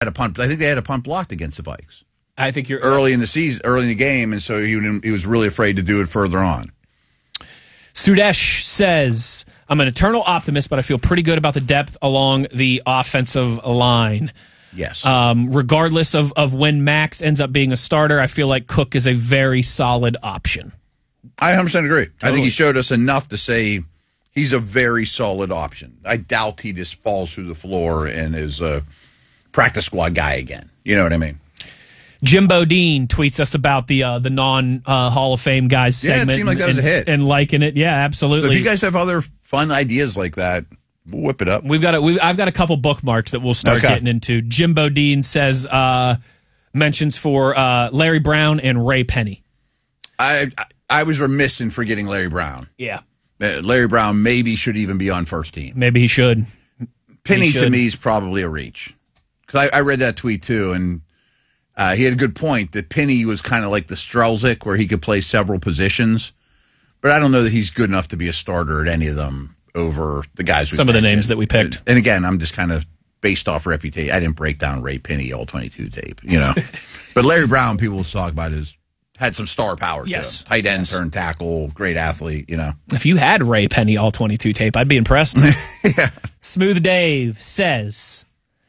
had a punt. I think they had a punt blocked against the Vikes. I think you're early in the season, early in the game, and so he was really afraid to do it further on. Sudesh says, I'm an eternal optimist, but I feel pretty good about the depth along the offensive line. Yes. Regardless of when Max ends up being a starter, I feel like Cook is a very solid option. I 100% agree. Totally. I think he showed us enough to say he's a very solid option. I doubt he just falls through the floor and is a practice squad guy again. You know what I mean? Jim Bodine tweets us about the non-Hall of Fame guys segment. Yeah, it seemed like that was a hit. And liking it. Yeah, absolutely. So if you guys have other fun ideas like that, we'll whip it up. I've got a couple bookmarked that we'll start getting into. Jim Bodine says mentions for Larry Brown and Ray Penny. I was remiss in forgetting Larry Brown. Yeah. Larry Brown maybe should even be on first team. Maybe he should. Penny to me is probably a reach. Because I read that tweet too, and he had a good point that Penny was kind of like the Strelzik, where he could play several positions. But I don't know that he's good enough to be a starter at any of them over the guys we Some mentioned. of the names that we picked. And again, I'm just kind of based off reputation. I didn't break down Ray Penny All-22 tape, you know. But Larry Brown, people will talk about had some star power to him. Tight end, turn tackle, great athlete, you know. If you had Ray Penny All-22 tape, I'd be impressed. Yeah. Smooth Dave says,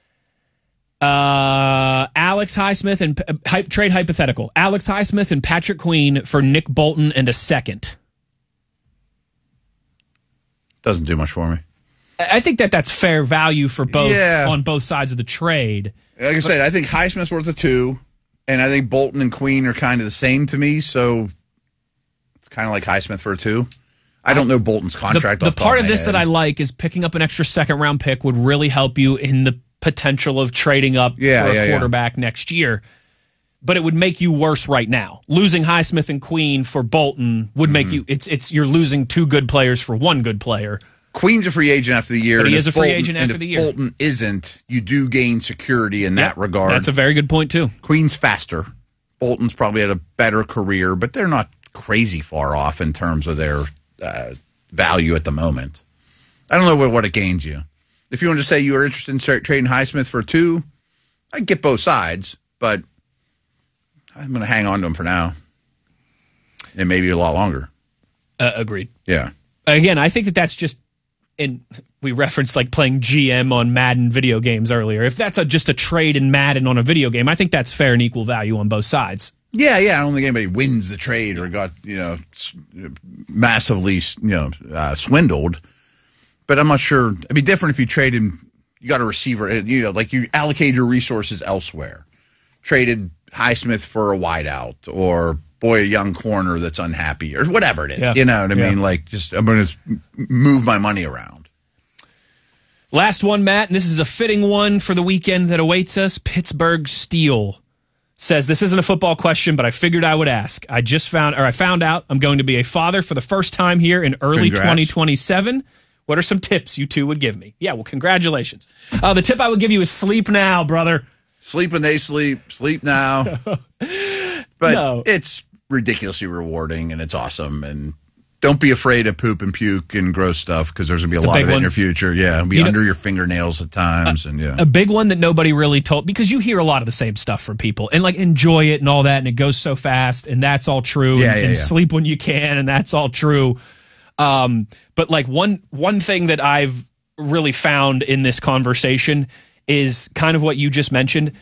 Alex Highsmith and trade hypothetical. Alex Highsmith and Patrick Queen for Nick Bolton and a second. Doesn't do much for me. I think that's fair value for both on both sides of the trade. Like I said, I think Highsmith's worth a 2, and I think Bolton and Queen are kind of the same to me, so it's kind of like Highsmith for a 2. I don't know Bolton's contract. The part of this that I like is picking up an extra second-round pick would really help you in the potential of trading up for a quarterback next year. But it would make you worse right now. Losing Highsmith and Queen for Bolton would make you. You're losing 2 good players for 1 good player. Queen's a free agent after the year. But he is a free agent after the year. If Bolton isn't, you do gain security in that regard. That's a very good point, too. Queen's faster. Bolton's probably had a better career, but they're not crazy far off in terms of their value at the moment. I don't know what it gains you. If you want to say you are interested in trading Highsmith for 2, I get both sides, but I'm going to hang on to him for now. And maybe a lot longer. Agreed. Yeah. Again, I think that's just... And we referenced like playing GM on Madden video games earlier. If that's just a trade in Madden on a video game, I think that's fair and equal value on both sides. Yeah. I don't think anybody wins the trade or got massively swindled. But I'm not sure. It'd be different if you traded. You got a receiver. Like you allocate your resources elsewhere. Traded Highsmith for a wideout or a young corner that's unhappy or whatever it is. Yeah. You know what I mean? Like, just I'm going to move my money around. Last one, Matt, and this is a fitting one for the weekend that awaits us. Pittsburgh Steel says, this isn't a football question, but I figured I would ask. I found out I'm going to be a father for the first time here in early 2027. What are some tips you two would give me? Yeah, well, congratulations. The tip I would give you is sleep now, brother. Sleep when they sleep. Sleep now. But it's ridiculously rewarding, and it's awesome. And don't be afraid of poop and puke and gross stuff, because there's going to be a lot of it in your future. Yeah, it'll be under your fingernails at times. A big one that nobody really told, because you hear a lot of the same stuff from people, and like enjoy it and all that, and it goes so fast, and that's all true. And sleep when you can, and that's all true. But like one thing that I've really found in this conversation is kind of what you just mentioned.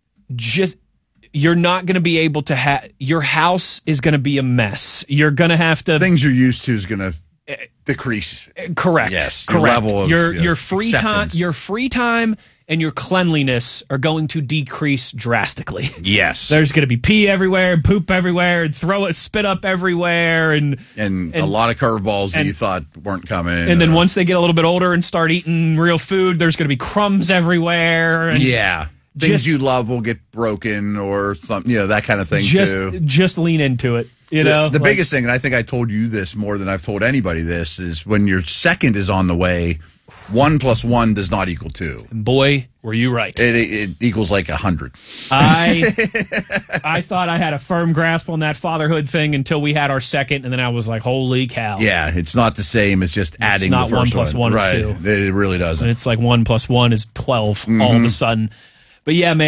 You're not going to be able to have, your house is going to be a mess. You're going to have to, things you're used to is going to decrease. Correct. Yes. Correct. Your level of your free acceptance. time, your free time and your cleanliness are going to decrease drastically. Yes. There's going to be pee everywhere, and poop everywhere, and spit up everywhere, and a lot of curveballs that you thought weren't coming. And then once they get a little bit older and start eating real food, there's going to be crumbs everywhere. And things you love will get broken or something, that kind of thing too. Just lean into it. The biggest thing, and I think I told you this more than I've told anybody this, is when your second is on the way, 1 + 1 does not equal 2. And boy, were you right. It equals like 100. I thought I had a firm grasp on that fatherhood thing until we had our second, and then I was like, holy cow. Yeah, it's not the same as just adding the first one. It's not 1 + 1 is 2. It really doesn't. It's like 1 + 1 is 12 all of a sudden. But yeah, man.